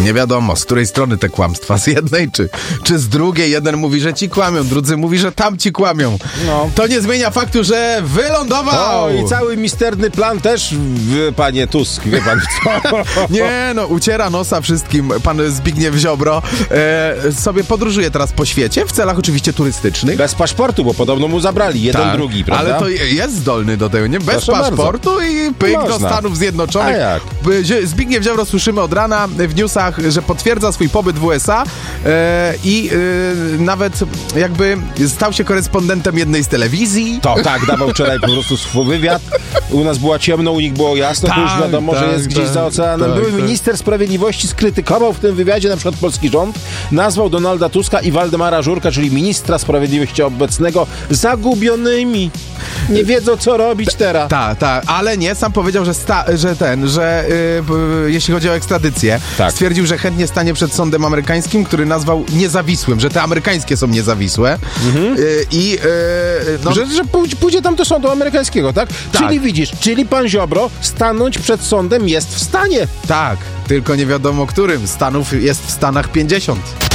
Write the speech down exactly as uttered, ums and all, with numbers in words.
Nie wiadomo, z której strony te kłamstwa, z jednej czy, czy z drugiej. Jeden mówi, że ci kłamią, drudzy mówi, że tam ci kłamią. No. To nie zmienia faktu, że wylądował! O, i cały misterny plan też, w, panie Tusk, wie pan co? Nie, no, uciera nosa wszystkim pan Zbigniew Ziobro. E, sobie podróżuje teraz po świecie, w celach oczywiście turystycznych. Bez paszportu, bo podobno mu zabrali jeden, tak, drugi, prawda? Ale to jest zdolny do tego, nie? Bez Proszę paszportu bardzo. I pyk Można. do Stanów Zjednoczonych. A jak? Zbigniew Ziobro, słyszymy od rana w newsach, że potwierdza swój pobyt w U S A e, i e, nawet jakby stał się korespondentem jednej z telewizji. To tak, dawał wczoraj po prostu swój wywiad. U nas była ciemno, u nich było jasno, tak, to już wiadomo, tak, że jest gdzieś tak, za oceanem. tak, Były tak. minister sprawiedliwości skrytykował w tym wywiadzie na przykład polski rząd, nazwał Donalda Tuska i Waldemara Żurka, czyli ministra sprawiedliwości obecnego, zagubionymi. Nie wiedzą, co robić teraz. Tak, tak, ale nie, sam powiedział, że, sta, że ten, że yy, jeśli chodzi o ekstradycję, tak. stwierdził, że chętnie stanie przed sądem amerykańskim, który nazwał niezawisłym, że te amerykańskie są niezawisłe. Mhm. Yy, I yy, no, że, że pójdzie tam do sądu amerykańskiego, tak? tak? Czyli widzisz, czyli pan Ziobro stanąć przed sądem jest w stanie. Tak, tylko nie wiadomo którym. Stanów jest w Stanach pięćdziesiąt.